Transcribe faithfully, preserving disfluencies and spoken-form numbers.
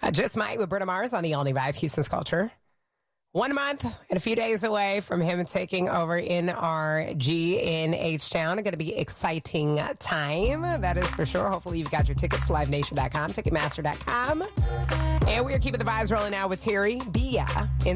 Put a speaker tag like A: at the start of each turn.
A: I Just Might with Bruno Mars on the All New Vibe, Houston's Culture. One month and a few days away from him taking over N R G in H-Town. It's going to be exciting time, that is for sure. Hopefully you've got your tickets, live nation dot com, ticketmaster dot com. And we are keeping the vibes rolling out with Terry Bia in